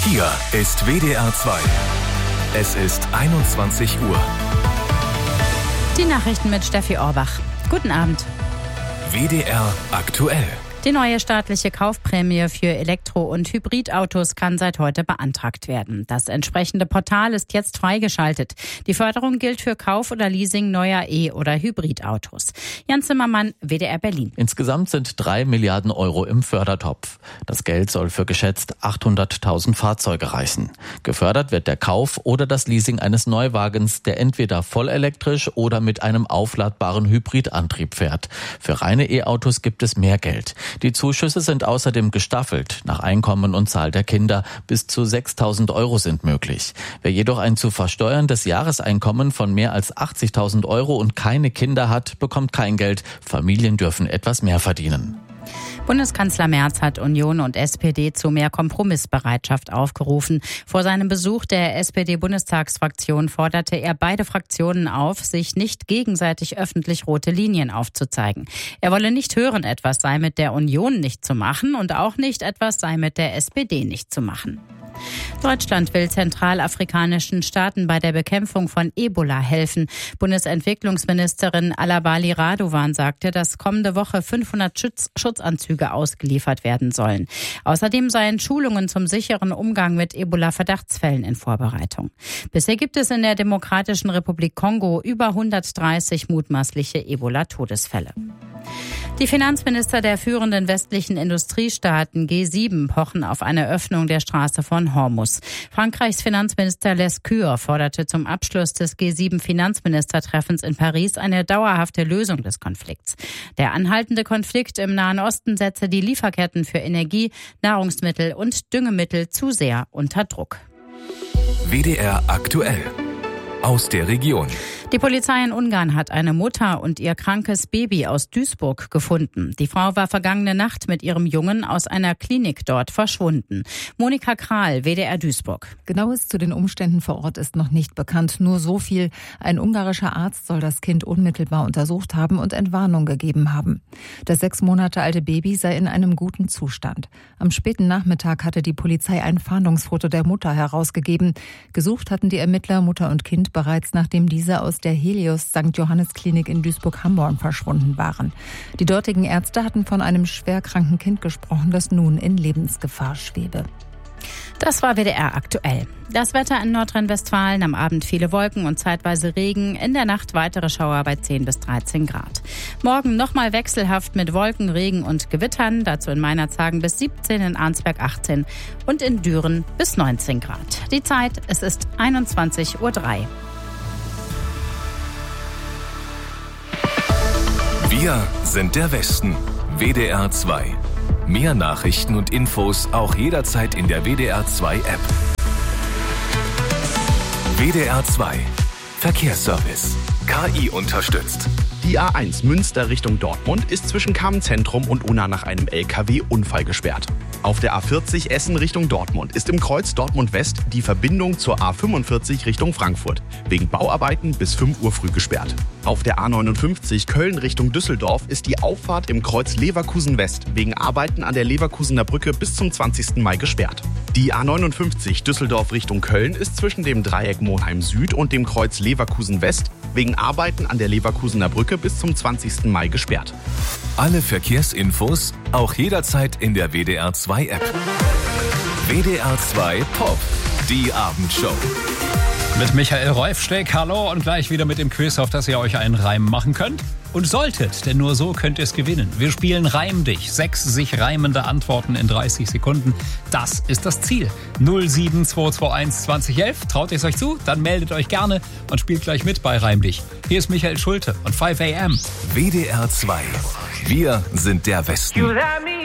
Hier ist WDR 2. Es ist 21 Uhr. Die Nachrichten mit Steffi Orbach. Guten Abend. WDR aktuell. Die neue staatliche Kaufprämie für Elektro- und Hybridautos kann seit heute beantragt werden. Das entsprechende Portal ist jetzt freigeschaltet. Die Förderung gilt für Kauf oder Leasing neuer E- oder Hybridautos. Jan Zimmermann, WDR Berlin. Insgesamt sind 3 Milliarden Euro im Fördertopf. Das Geld soll für geschätzt 800.000 Fahrzeuge reichen. Gefördert wird der Kauf oder das Leasing eines Neuwagens, der entweder vollelektrisch oder mit einem aufladbaren Hybridantrieb fährt. Für reine E-Autos gibt es mehr Geld. Die Zuschüsse sind außerdem gestaffelt, nach Einkommen und Zahl der Kinder. Bis zu 6.000 Euro sind möglich. Wer jedoch ein zu versteuerndes Jahreseinkommen von mehr als 80.000 Euro und keine Kinder hat, bekommt kein Geld. Familien dürfen etwas mehr verdienen. Bundeskanzler Merz hat Union und SPD zu mehr Kompromissbereitschaft aufgerufen. Vor seinem Besuch der SPD-Bundestagsfraktion forderte er beide Fraktionen auf, sich nicht gegenseitig öffentlich rote Linien aufzuzeigen. Er wolle nicht hören, etwas sei mit der Union nicht zu machen und auch nicht, etwas sei mit der SPD nicht zu machen. Deutschland will zentralafrikanischen Staaten bei der Bekämpfung von Ebola helfen. Bundesentwicklungsministerin Alabali Radovan sagte, dass kommende Woche 500 Schutzanzüge ausgeliefert werden sollen. Außerdem seien Schulungen zum sicheren Umgang mit Ebola-Verdachtsfällen in Vorbereitung. Bisher gibt es in der Demokratischen Republik Kongo über 130 mutmaßliche Ebola-Todesfälle. Die Finanzminister der führenden westlichen Industriestaaten G7 pochen auf eine Öffnung der Straße von Hormuz. Frankreichs Finanzminister Lescure forderte zum Abschluss des G7-Finanzministertreffens in Paris eine dauerhafte Lösung des Konflikts. Der anhaltende Konflikt im Nahen Osten setze die Lieferketten für Energie, Nahrungsmittel und Düngemittel zu sehr unter Druck. WDR aktuell. Aus der Region. Die Polizei in Ungarn hat eine Mutter und ihr krankes Baby aus Duisburg gefunden. Die Frau war vergangene Nacht mit ihrem Jungen aus einer Klinik dort verschwunden. Monika Kral, WDR Duisburg. Genaues zu den Umständen vor Ort ist noch nicht bekannt. Nur so viel: Ein ungarischer Arzt soll das Kind unmittelbar untersucht haben und Entwarnung gegeben haben. Das 6 Monate alte Baby sei in einem guten Zustand. Am späten Nachmittag hatte die Polizei ein Fahndungsfoto der Mutter herausgegeben. Gesucht hatten die Ermittler Mutter und Kind bereits, nachdem diese aus der Helios St. Johannes Klinik in Duisburg-Hamborn verschwunden waren. Die dortigen Ärzte hatten von einem schwerkranken Kind gesprochen, das nun in Lebensgefahr schwebe. Das war WDR aktuell. Das Wetter in Nordrhein-Westfalen: am Abend viele Wolken und zeitweise Regen, in der Nacht weitere Schauer bei 10 bis 13 Grad. Morgen nochmal wechselhaft mit Wolken, Regen und Gewittern, dazu in Meinerzhagen bis 17, in Arnsberg 18 und in Düren bis 19 Grad. Die Zeit, es ist 21:03 Uhr. Wir sind der Westen. WDR 2. Mehr Nachrichten und Infos auch jederzeit in der WDR 2 App. WDR 2. Verkehrsservice. KI unterstützt. Die A1 Münster Richtung Dortmund ist zwischen Kammenzentrum und Unna nach einem LKW-Unfall gesperrt. Auf der A40 Essen Richtung Dortmund ist im Kreuz Dortmund West die Verbindung zur A45 Richtung Frankfurt wegen Bauarbeiten bis 5 Uhr früh gesperrt. Auf der A59 Köln Richtung Düsseldorf ist die Auffahrt im Kreuz Leverkusen West wegen Arbeiten an der Leverkusener Brücke bis zum 20. Mai gesperrt. Die A59 Düsseldorf Richtung Köln ist zwischen dem Dreieck Monheim Süd und dem Kreuz Leverkusen West wegen Arbeiten an der Leverkusener Brücke bis zum 20. Mai gesperrt. Alle Verkehrsinfos auch jederzeit in der WDR 2 App. WDR 2 Pop, die Abendshow. Mit Michael Rolfsteck, hallo, und gleich wieder mit dem Quiz, auf das ihr euch einen Reim machen könnt. Und solltet, denn nur so könnt ihr es gewinnen. Wir spielen Reim dich. 6 sich reimende Antworten in 30 Sekunden. Das ist das Ziel. 07221 2011. Traut ihr es euch zu? Dann meldet euch gerne und spielt gleich mit bei Reim dich. Hier ist Michael Schulte und 5 AM. WDR 2. Wir sind der Westen.